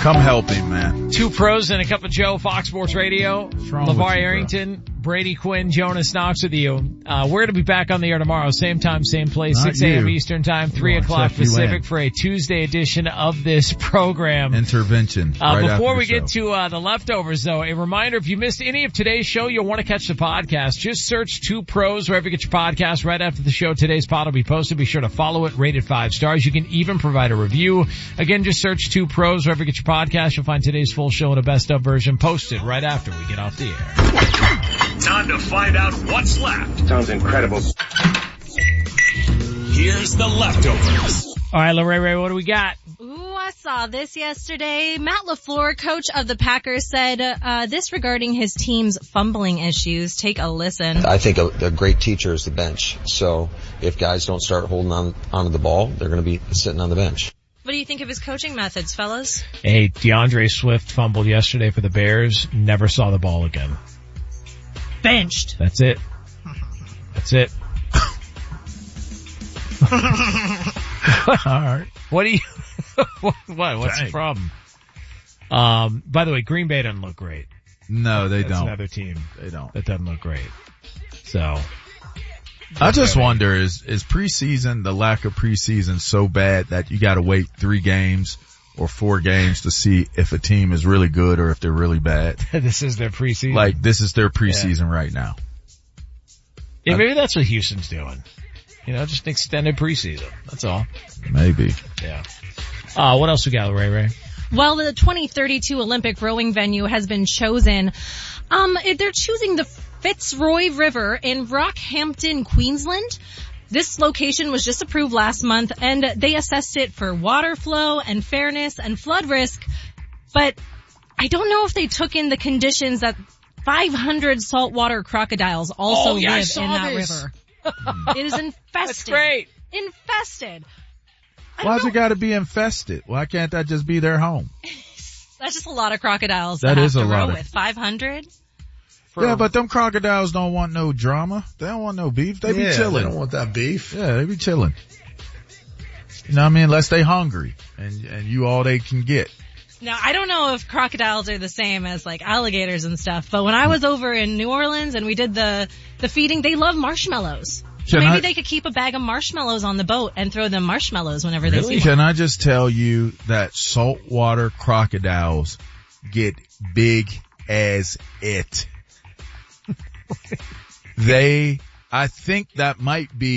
Come help him, man. Two pros and a cup of Joe, Fox Sports Radio. LeVar Arrington, Brady Quinn, Jonas Knox with you. We're going to be back on the air tomorrow. Same time, same place, 6 a.m. Eastern time, 3 o'clock Pacific for a Tuesday edition of this program. Intervention. Before we get to the leftovers, though, a reminder, if you missed any of today's show, you'll want to catch the podcast. Just search Two Pros wherever you get your podcast. Right after the show, today's pod will be posted. Be sure to follow it, rate it 5 stars. You can even provide a review. Again, just search Two Pros wherever you get your podcast. You'll find today's full show in a best of version posted right after we get off the air. Time to find out what's left. Sounds incredible. Here's the leftovers. All right, Ray, what do we got? Ooh, I saw this yesterday. Matt LaFleur, coach of the Packers, said this regarding his team's fumbling issues. Take a listen. I think a great teacher is the bench. So if guys don't start holding onto the ball, they're going to be sitting on the bench. What do you think of his coaching methods, fellas? Hey, DeAndre Swift fumbled yesterday for the Bears. Never saw the ball again. Benched. That's it. That's it. All right. What do you, what's the problem? By the way, Green Bay doesn't look great. No, they That's don't. Another team. They don't. That doesn't look great. So. I just wonder, is preseason, the lack of preseason so bad that you gotta wait 3 games or 4 games to see if a team is really good or if they're really bad? This is their preseason? Like, this is their preseason right now. Yeah, maybe that's what Houston's doing. You know, just extended preseason. That's all. Maybe. Yeah. What else we got, Ray? Well, the 2032 Olympic rowing venue has been chosen. They're choosing the Fitzroy River in Rockhampton, Queensland. This location was just approved last month, and they assessed it for water flow and fairness and flood risk. But I don't know if they took in the conditions that 500 saltwater crocodiles also live in that river. It is infested. That's great. Infested. Why's it gotta be infested? Why can't that just be their home? That's just a lot of crocodiles that to is have a to lot row with. 500? Yeah, but them crocodiles don't want no drama. They don't want no beef. They be chilling. They don't want that beef. Yeah, they be chilling. You know what I mean? Unless they hungry and you all they can get. Now, I don't know if crocodiles are the same as like alligators and stuff, but when I was over in New Orleans and we did the feeding, they love marshmallows. So maybe they could keep a bag of marshmallows on the boat and throw them marshmallows whenever they see Can I just tell you that saltwater crocodiles get big as it. I think that might be